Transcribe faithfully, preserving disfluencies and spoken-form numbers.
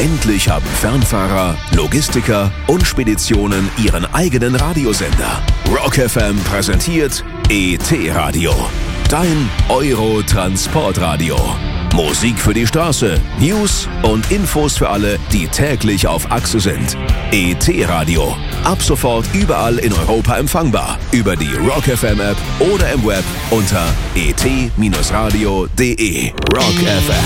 Endlich haben Fernfahrer, Logistiker und Speditionen ihren eigenen Radiosender. Rock F M präsentiert E T-Radio, dein Euro-Transportradio. Musik für die Straße, News und Infos für alle, die täglich auf Achse sind. E T-Radio, ab sofort überall in Europa empfangbar. Über die Rock F M App oder im Web unter e t radio punkt de. Rock F M.